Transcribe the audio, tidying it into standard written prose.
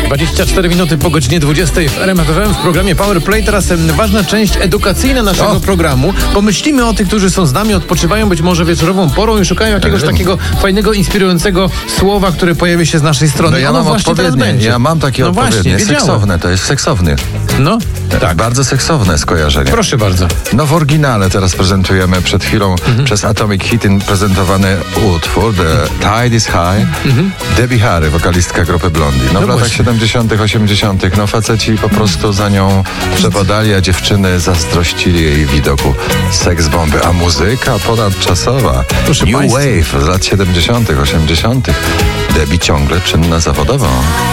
24 minuty po godzinie 20 w RMF FM w programie Power Play. Teraz ważna część edukacyjna naszego programu. Pomyślimy o tych, którzy są z nami, odpoczywają być może wieczorową porą i szukają jakiegoś takiego fajnego, inspirującego słowa, które pojawi się z naszej strony. No ja mam odpowiednie. Ja mam takie odpowiednie. Właśnie, seksowne, to jest seksowny. No, tak. Bardzo seksowne skojarzenie. Proszę bardzo. No w oryginale teraz prezentujemy przed chwilą przez Atomic Heating prezentowany utwór The Tide is High. Debbie Harry, wokalistka grupy Blondie. No w latach 70., 80. no faceci po prostu za nią przepodali, a dziewczyny zazdrościli jej widoku seks bomby, a muzyka ponadczasowa. Proszę New państwa. Wave z lat 70., 80. Debbie ciągle czynna zawodowo.